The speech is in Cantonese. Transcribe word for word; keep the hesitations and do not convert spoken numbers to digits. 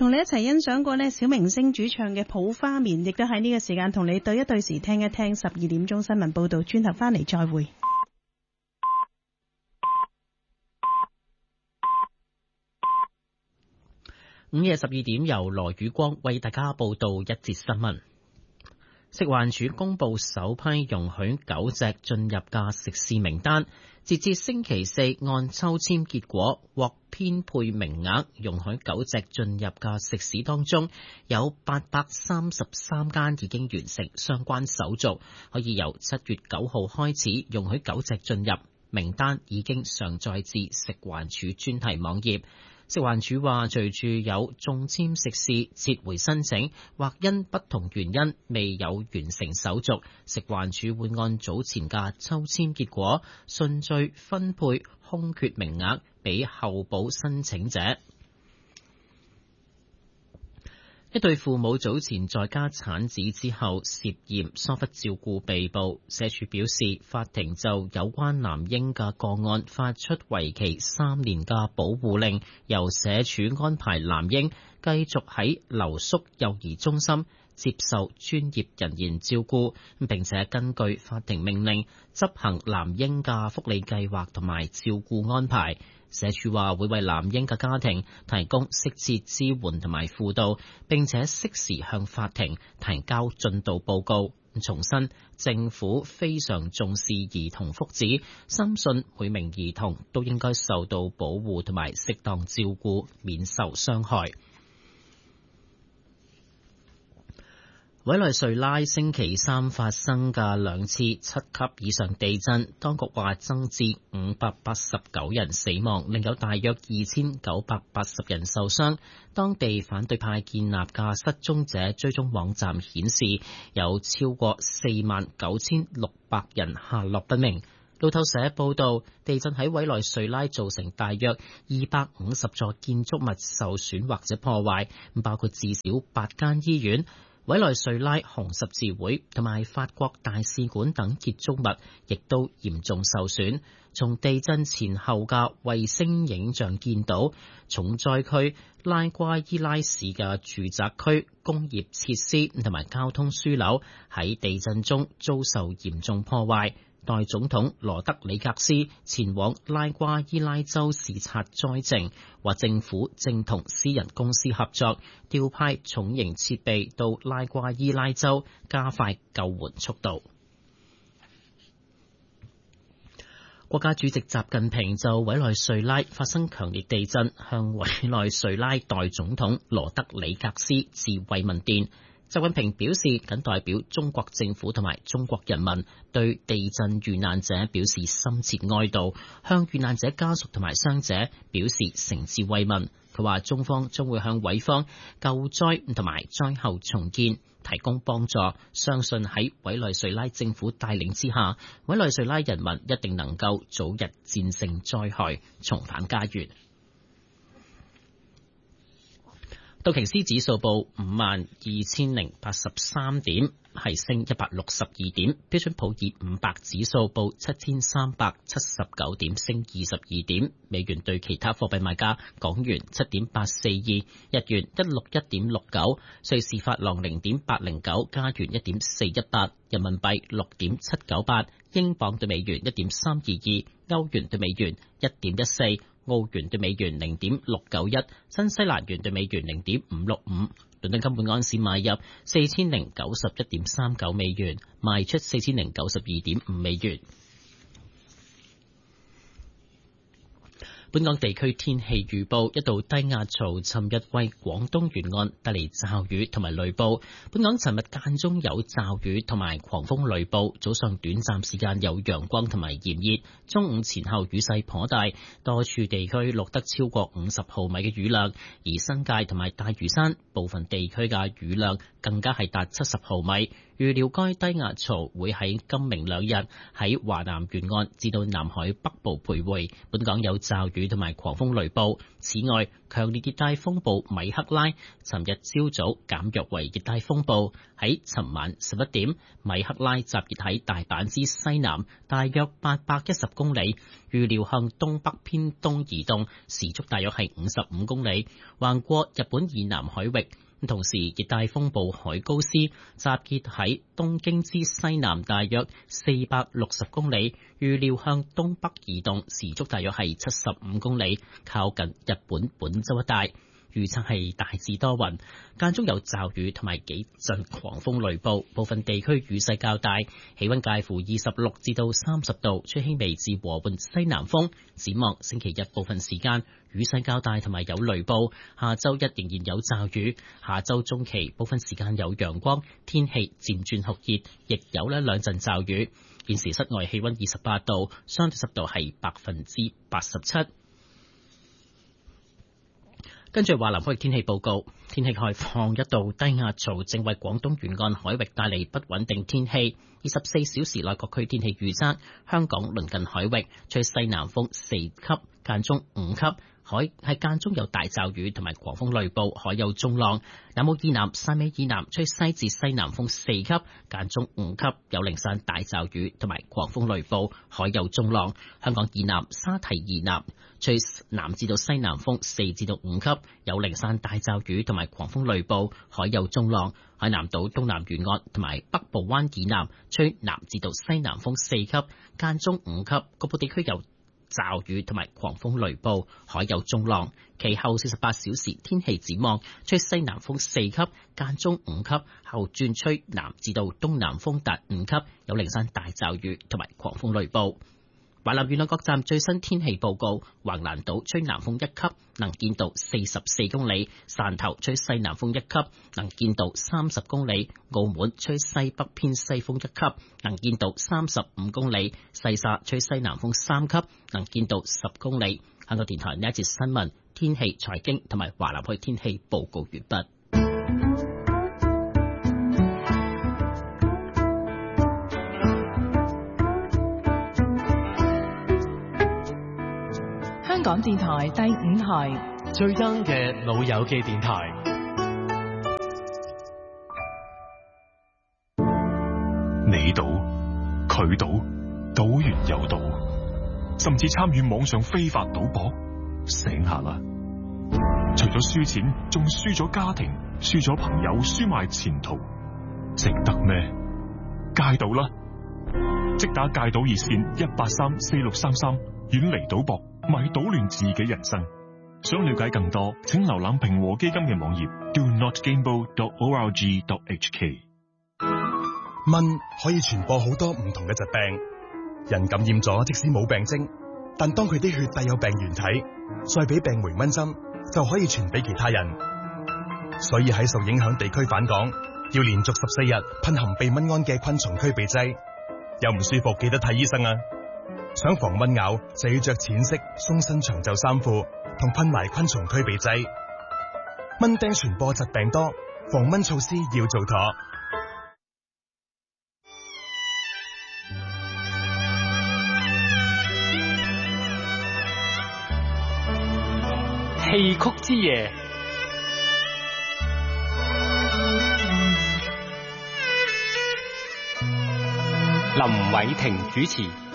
同你一齊欣賞過呢小明星主唱嘅《抱花眠》，亦都喺呢個時間同你對一對時，聽一聽十二點鐘新聞報道，轉頭翻嚟再會。 午夜十二點，由羅宇光為大家報道一節新聞。食環署公布首批容許狗隻進入嘅食肆名單，截至星期四按抽籤結果獲編配名額，容許狗隻進入嘅食肆當中，有八百三十三間已經完成相關手續，可以由七月九號開始容許狗隻進入。名單已經上載至食環署專題網頁。食環署話，隨住有中籤食肆撤回申請，或因不同原因未有完成手續，食環署會按早前嘅抽籤結果順序分配空缺名額俾候補申請者。一對父母早前在家產子之後涉嫌疏忽照顧被捕，社署表示，法庭就有關男嬰嘅個案發出為期三年嘅保護令，由社署安排男嬰繼續喺留宿幼兒中心接受專業人員照顧，並且根據法庭命令執行男嬰嘅福利計劃同埋照顧安排。社署話會為男嬰嘅家庭提供適切支援同埋輔導，並且適時向法庭提交進度報告。重申政府非常重視兒童福祉，深信每名兒童都應該受到保護同埋適當照顧，免受傷害。委內瑞拉星期三發生嘅兩次七級以上地震，當局話增至五百八十九人死亡，另有大約二千九百八十人受傷。當地反對派建立嘅失蹤者追蹤網站顯示，有超過四萬九千六百人下落不明。路透社報道，地震喺委內瑞拉造成大約二百五十座建築物受損或者破壞，包括至少八間醫院。委內瑞拉紅十字會同埋法國大使館等建築物亦都嚴重受損。從地震前後嘅衛星影像見到，重災區拉瓜伊拉市嘅住宅區、工業設施同埋交通樞紐喺地震中遭受嚴重破壞。代總統羅德里格斯前往拉瓜伊拉州視察災情，話政府正同私人公司合作，調派重型設備到拉瓜伊拉州，加快救援速度。國家主席習近平就委內瑞拉發生強烈地震，向委內瑞拉代總統羅德里格斯致慰問電。習近平表示，謹代表中國政府同埋中國人民對地震遇難者表示深切哀悼，向遇難者家屬同埋傷者表示誠摯慰問。佢話中方將會向委方救災同埋災後重建提供幫助，相信喺委內瑞拉政府帶領之下，委內瑞拉人民一定能夠早日戰勝災害，重返家園。道瓊斯指數報五萬二千零八十三點，係升一百六十二點。標準普爾五百指數報七千三百七十九點，升二十二點。美元對其他貨幣賣價：港元七點八四二，日元一六一點六九，瑞士法郎零點八零九，加元一點四一八，人民幣六點七九八，英鎊對美元一點三二二，歐元對美元一點一四。澳元對美元零點六九一，新西蘭元對美元零點五六五。倫敦金每安士買入四千零九十一點三九美元，賣出四千零九十二點五美元。本港地區天氣預報，一道低壓槽尋日為廣東沿岸帶嚟驟雨同埋雷暴。本港尋日間中有驟雨同埋狂風雷暴，早上短暫時間有陽光同埋炎熱，中午前後雨勢頗大，多處地區錄得超過五十毫米嘅雨量，而新界同埋大嶼山部分地區嘅雨量更加係達七十毫米。預料該低壓槽會喺今明兩日喺華南沿岸至到南海北部徘徊。本港有驟雨雨同埋狂風雷暴。此外，強烈熱帶風暴米克拉尋日朝早減弱為熱帶風暴。喺尋晚十一點，米克拉集結喺大阪之西南，大約八百一十公里，預料向東北偏東移動，時速大約係五十五公里，橫過日本以南海域。同時，熱帶風暴海高斯集結喺東京之西南，大約四百六十公里，預料向東北移動，時速大約係七十五公里，靠近日本本州一帶。預測係大致多雲，間中有驟雨同埋幾陣狂風雷暴，部分地區雨勢較大，氣溫介乎二十六至到三十度，吹輕微至和緩西南風。展望星期日部分時間雨勢較大同埋有雷暴，下周一仍然有驟雨，下周中期部分時間有陽光，天氣漸轉酷熱，亦有呢兩陣驟雨。現時室外氣溫二十八度，相對濕度係百分之八十七。跟住華南區天氣報告，天氣概況，一道低壓槽正為廣東沿岸海域帶嚟不穩定天氣。二十四小時內各區天氣預測：香港鄰近海域吹西南風四級，間中五級。海係間中有大驟雨同埋狂風雷暴，海有中浪。南澳以南、汕尾以南吹西至西南風四級，間中五級，有零散大驟雨同埋狂風雷暴，海有中浪。香港以南、沙堤以南吹南至到西南風四至到五級，有零散大驟雨同埋狂風雷暴，海有中浪。海南島東南沿岸同埋北部灣以南吹南至到西南風四級，間中五級，局部地區有驟雨同埋狂風雷暴，海有中浪。其後四十八小時天氣展望，吹西南風四級，間中五級，後轉吹南至到東南風達五級，有零散大驟雨同埋狂風雷暴。華南沿岸各站最新天氣報告：橫瀾島吹南風一級，能見度四十四公里；汕頭吹西南風一級，能見度三十公里；澳門吹西北偏西風一級，能見度三十五公里；西沙吹西南風三級，能見度十公里。香港電台呢一節新聞、天氣、財經同埋華南區天氣報告完畢。 香港電台第五台最 young 嘅老友記電台， 你賭佢賭，賭完又賭，甚至參與網上非法賭博，醒下啦！除咗輸錢，仲輸咗家庭，輸咗朋友，輸埋前途，值得咩？戒賭啦！即打戒賭熱線一八三四六三三，遠離賭博，咪搗亂自己人生。想了解更多，請瀏覽平和基金嘅網頁 do not gamble dot org dot h k。 蚊可以傳播好多唔同嘅疾病，人感染咗即使冇病徵，但當佢啲血帶有病原體，再俾病媒蚊針，就可以傳俾其他人。所以喺受影響地區返港，要連續十四日噴含避蚊胺嘅昆蟲驅避劑。有唔舒服記得睇醫生啊！想防蚊咬就要着淺色鬆身長袖衫褲，同噴埋昆蟲驅避劑。蚊叮傳播疾病多，防蚊措施要做妥。 戲曲之夜，林偉霆主持。